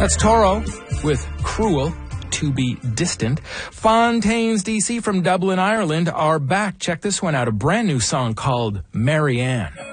That's Toro with Cruel to Be Distant. Fontaines DC from Dublin, Ireland are back. Check this one out, a brand new song called Marianne.